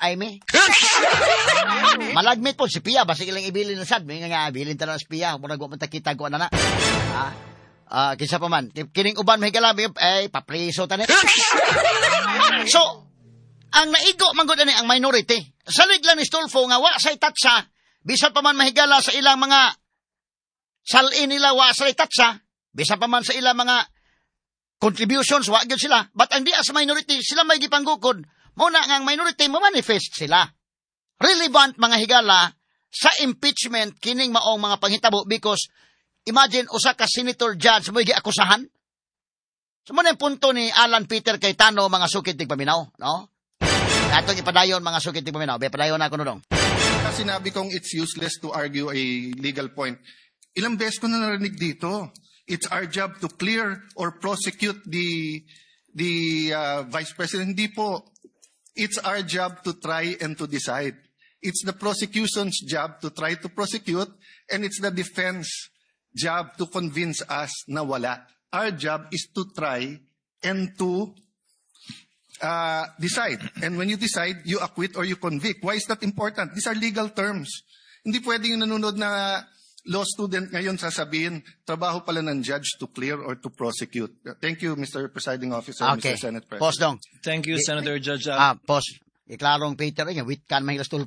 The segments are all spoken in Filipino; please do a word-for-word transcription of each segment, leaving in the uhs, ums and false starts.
Aimee. Malagmit po si Pia, basta ilang ibilin na sad. May nga ibilin ta na si Pia, kung nagwa kita ko na na. Ah, uh, kinsa pa man. Kining uban mahigala, eh, papriso ta ni. So, ang naigo, manggod ani ang minority. Salig lang ni Stolfo nga, wa say tatsa, bisan pa man mahigala sa ilang mga salin nila, wa say tatsa, bisan pa man sa ilang mga contributions, wa gyud sila. But ang di as minority, sila may gipanggukod. Muna nga ang minority, ma-manifest sila. Relevant mga higala sa impeachment kining maong mga panghitabo because imagine usa ka senator judge mo giakusahan. So mo na punto ni Alan Peter Cayetano mga sukit tig paminaw, no? Atong ipadayon mga sukit tig paminaw, be padayon na ko nudong. Sinabi kong it's useless to argue a legal point. Ilang beses ko na narinig dito. It's our job to clear or prosecute the the uh, Vice President. Hindi po. It's our job to try and to decide. It's the prosecution's job to try to prosecute, and it's the defense job to convince us na wala. Our job is to try and to uh, decide. And when you decide, you acquit or you convict. Why is that important? These are legal terms. Hindi pwedeng yung nanonood na law student ngayon sasabihin, trabaho pala ng judge to clear or to prosecute. Thank you, Mister Presiding Officer, okay. Mister Senate President. Pause dong. Thank you, Senator Judge. Ah, pause. Iklarong Peter, yung wit kan mahilas tulpo.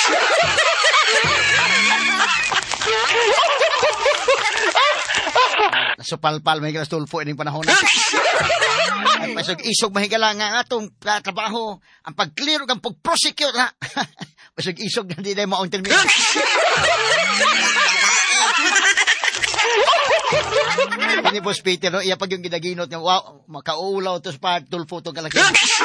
Nasupalpal mahilas tulpo ining panahon. At masog isog mahigala nga atong trabaho, ang pag-clear ang pag-prosecute ha. Masog isog na di na maong termino. Ini Boss Peter, no? Iya pag yung ginaginot niya, wow, makaulaw to sa tulfo itong kalaki.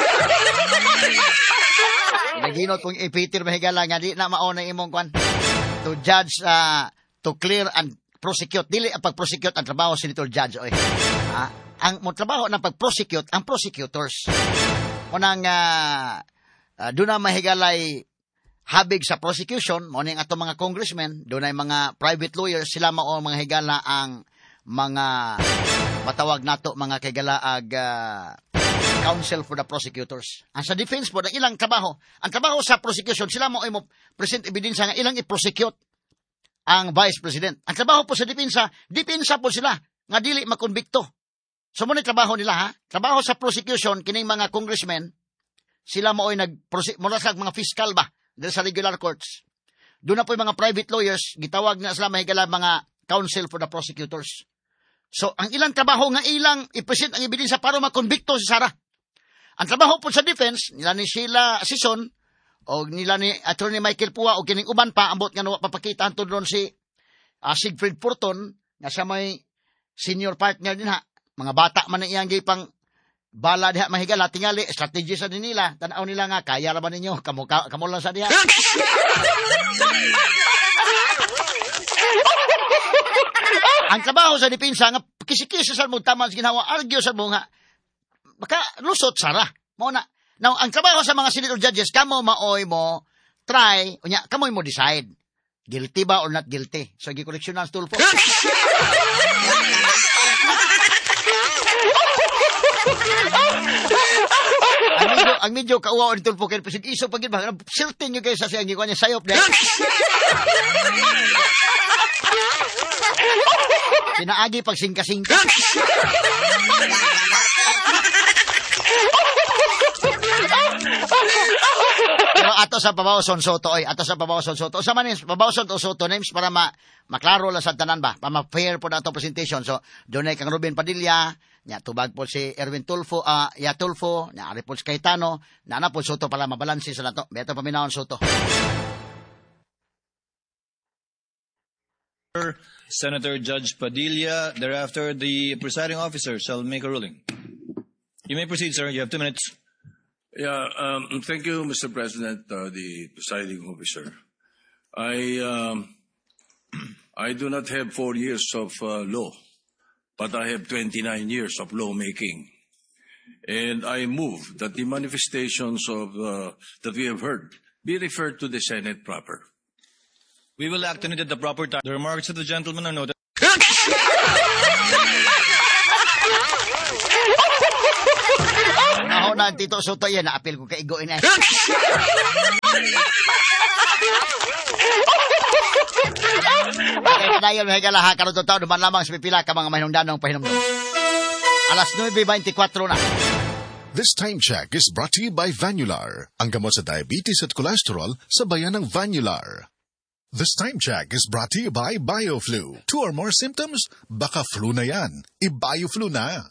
Ginaginot kong eh, Peter mahigala nga, di na mauna imong kwan. To judge, uh, to clear and prosecute. Dili ang pag-prosecute ang trabaho senator judge. Oy. Ah, ang mo trabaho ng pag-prosecute, ang prosecutors. Unang, uh, uh, doon na mahigalay habig sa prosecution, mo ning ato mga congressmen, doon ay mga private lawyers, sila mao mga higala ang mga matawag nato mga kigalaag uh, counsel for the prosecutors. Ang sa defense po, ang ilang trabaho, ang trabaho sa prosecution, sila mo ay mo present evidence nga ilang i-prosecute ang vice president. Ang trabaho po sa depensa, depensa po sila nga dili makonbikto. So mo ni trabaho nila ha. Trabaho sa prosecution kining mga congressmen, sila mo ay nag mula sa mga fiscal ba dahil sa regular courts. Doon na po yung mga private lawyers, gitawag na sila mahigala mga counsel for the prosecutors. So, ang ilang trabaho nga ilang i-present ang ebidensya para makonbikto si Sara. Ang trabaho po sa defense, nila ni Sheila Sison, o nila ni Attorney Michael Pua, o kining uban pa, ambot nga papakita hanto doon si uh, Sigfrid Porton, nga siya may senior partner din ha. Mga bata man na iyang gipang bala diha mahigala, tingali, strategy sa din nila. Tanaw nila nga, kaya raman ninyo, kamo, kamo lang sa diha. Ang trabaho sa depensa nga kisikisa sa mong tama sa ginawa, argue sa mong nga, baka lusot sara. Mo na. Now, ang trabaho sa mga senator judges, kamo maoy mo, try, unya, kamoy mo decide. Guilty ba or not guilty? So, gi-correction na ang stool po. ang medyo, ang medyo kauwa o nitol po kayo, pasig iso pagin ba, silting nyo kayo sa siyang gikuha niya, sayop na. Pinaagi pag singka-singka. Pero ato sa Pabawson Soto, oy, ato sa Pabawson Soto. Sa manis, Pabawson o Soto names para ma maklaro lang sa tanan ba, para ma-fair po na ato presentation. So, doon ay kang Ruben Padilla, nya tubag po si Erwin Tulfo, ah, uh, ya Tulfo, nya ari po si Cayetano, na na po Soto pala mabalansi sa nato. Beto paminawon Soto. Senator Judge Padilla. Thereafter, the presiding officer shall make a ruling. You may proceed, sir. You have two minutes. Yeah, um, thank you, Mister President, uh, the presiding officer. I um, I do not have four years of uh, law, but I have twenty-nine years of lawmaking. And I move that the manifestations of uh, that we have heard be referred to the Senate proper. We will act on it at the proper time. The remarks of the gentleman are noted. Ako na, Tito Soto yan, na-appeal ko kay Igoin eh. Dayon may galaha karon to taon duman lamang sa pipila ka mga mahinungdanong pahinumdom. Alas nueve veinticuatro na. This time check is brought to you by Vanular, ang gamot sa diabetes at cholesterol sa bayan ng Vanular. This time check is brought to you by BioFlu. Two or more symptoms? Baka flu na yan. I-BioFlu na.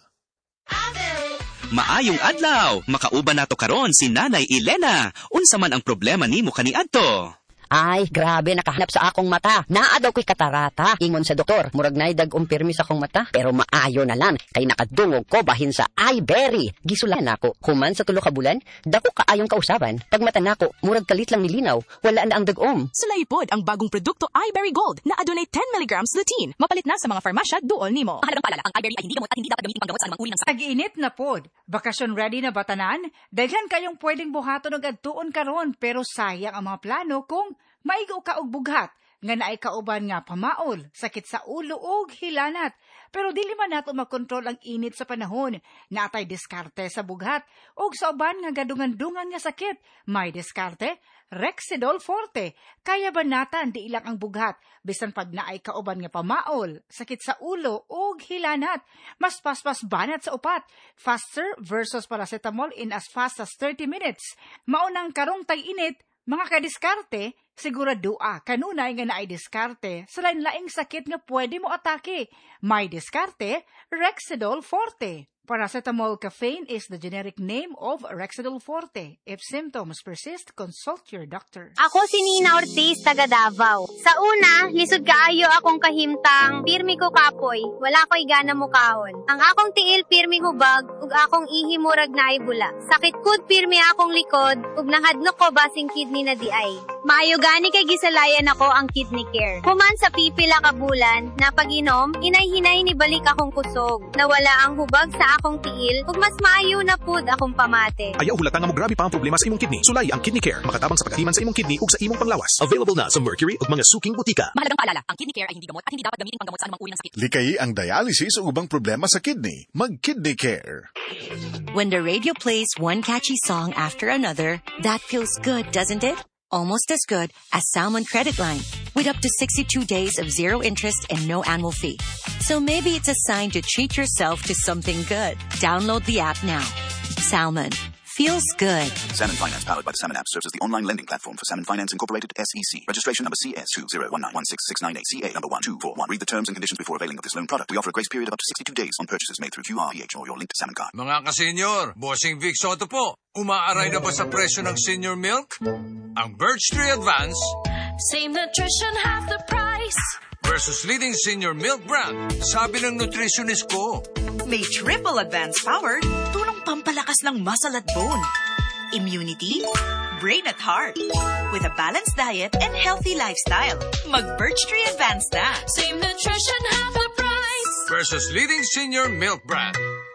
Maayong adlaw, makauban nato karon si Nanay Elena. Unsa man ang problema nimo kaniadto? Ay, grabe, nakahanap sa akong mata. Naa daw ko'y katarata. Ingon sa doktor, murag na'y dag-umpirmi sa akong mata. Pero maayo na lang, kay nakadungog ko bahin sa iBerry. Gisulan ako. Human sa tulo ka bulan, dako kaayong kausaban. Pag mata nako, murag kalit lang nilinaw. Wala na ang dag-om. Sulaipod ang bagong produkto iBerry Gold na adunay ten milligrams lutein. Mapalit na sa mga farmasya duol nimo. Mahalagang paalala, ang iBerry ay hindi gamot at hindi dapat gamitin panggamot sa anumang uri ng sakit. Tag-init na pod. Bakasyon ready na batanan? Daghan kayong pwedeng buhaton og adtuon karon, pero sayang ang mga plano kung maigo ka og bughat nga naay kauban nga pamaol, sakit sa ulo ug hilanat. Pero dili man nato makontrol ang init sa panahon. Natay diskarte sa bughat ug sa uban nga gadungan-dungan nga sakit. May diskarte, Rexidol Forte. Kaya banatan di ilang ang bughat bisan pag naay kauban nga pamaol, sakit sa ulo ug hilanat. Mas paspas banat sa upat. Faster versus paracetamol in as fast as thirty minutes. Maunang karong tag-init, mga kadiskarte, siguradua kanunay nga naay diskarte sa lain-laing sakit nga pwede mo atake. May diskarte, Rexidol Forte. Paracetamol caffeine is the generic name of Rexidol Forte. If symptoms persist, consult your doctor. Ako si Nina Ortiz, taga Davao. Sa una, lisod kaayo akong kahimtang, pirmi ko kapoy, wala ko'y gana mo kahon. Ang akong tiil pirmi hubag, ug akong ihi murag na bula. Sakit kud pirmi akong likod, ug nanghadlok ko basing kidney na di ay. Maayo gani kay gisalayan ako ang kidney care. Human sa pipila ka bulan, na pag-inom, inay-hinay ni balik akong kusog. Nawala ang hubag sa akong tiil, ug mas maayo na pud akong pamate. Ayaw hulata nga mo grabe pa ang problema sa imong kidney. Sulay ang Kidney Care, makatabang sa pagatiman sa imong kidney ug sa imong panglawas. Available na sa Mercury ug mga suking butika. Mahalagang paalala, ang Kidney Care ay hindi gamot at hindi dapat gamitin panggamot sa anumang uri ng sakit. Likay ang dialysis o ubang problema sa kidney. Mag-Kidney Care. When the radio plays one catchy song after another, that feels good, doesn't it? Almost as good as Salmon Credit Line, with up to sixty-two days of zero interest and no annual fee. So maybe it's a sign to treat yourself to something good. Download the app now. Salmon. Feels good. Salmon Finance, powered by the Salmon app, serves as the online lending platform for Salmon Finance Incorporated, S E C. Registration number C S two zero one nine one six six nine eight, C A number one two four one. Read the terms and conditions before availing of this loan product. We offer a grace period of up to sixty-two days on purchases made through Q R P H or your linked Salmon card. Mga ka-senior, Bossing Vic Soto po. Umaaray na ba sa presyo ng senior milk? Ang Birch Tree Advance, same nutrition, half the price. Versus leading senior milk brand. Sabi ng nutritionist ko. May triple advanced power, tulong pampalakas ng muscle at bone, immunity, brain at heart. With a balanced diet and healthy lifestyle, mag-Birch Tree Advance na. Same nutrition, half the price. Versus leading senior milk brand.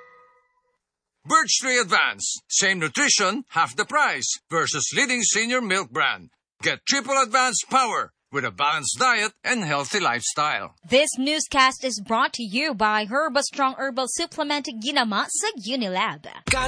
Birch Tree Advance. Same nutrition, half the price. Versus leading senior milk brand. Get triple advanced power with a balanced diet and healthy lifestyle. This newscast is brought to you by Herba Strong Herbal Supplement Ginama sa Unilab.